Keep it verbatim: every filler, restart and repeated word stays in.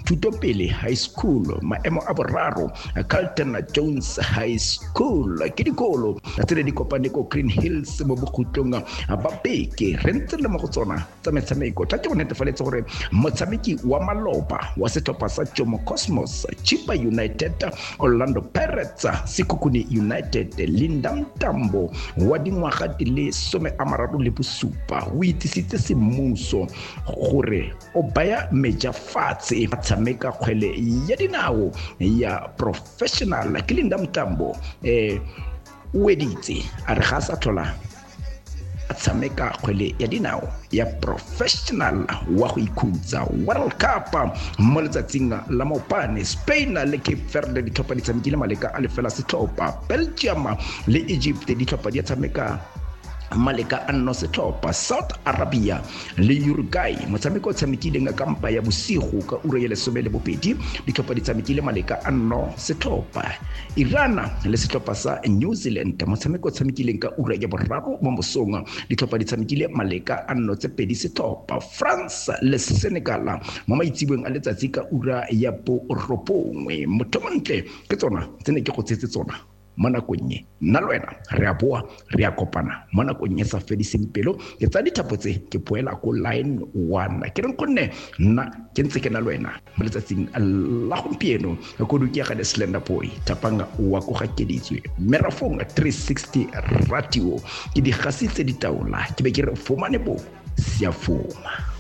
Thutopele High School, maemo a boraro Carlton Jones High School ke dikolo tse di kopane ko Green Hills mo bokhutlong ba Beke re ntse le mo go tsona tsa metshameko tla ke bonetefaletse gore motshameki wa maloba wa setlhopha sa Jomo Cosmos Chippa United, Orlando Pirates, Sekhukhune United, Linda Mtambo wa dingwaga di le some a mararo le bosupa o itsisitse semmuso gore o baya meja fatshe tshameka kgwele ya dinao ya professional ke Linda Mtambo eh o editse a re ga sa tlhola a tshameka kgwele ya dinao ya professional wa go ikhutsa World Cup mo letsatsing la maopane Spain le Cape Verde di tlhopha di tshamekile maleka a lefela setlhopha Belgium le Egypt di tlhopha di tshameka maleka a nno setlhopha South Arabia le Uruguay motshameko tshamekile nga kampa ya bosigo ka ura ya lesome le bobedi di tlhopha di tshamekile maleka a nno setlhopha Iran le setlhopha sa New Zealand motshameko tshamekile ka ura ya boraro mo mosong di tlhopha di tshamekile maleka a nno tse pedi setlhopha France le Senegal mo maitsibeng a letsatsi ka ura ya bo robongwe mothontle ke tsona tsene ke go tsetse tsona mo nakong e nna le wena re a boa re a kopana mo nakong e sa fediseng pelo ke tsa dithapotse ke poela ko line one ke re nkonne nna ke ntse ke na le wena mo letsatsing la gompieno go dukia ga Slender Boy tapanga wa go gakeditswe Merafong three sixty radio ke di gasitse ditaola ke be ke re fumane bo sia fuma.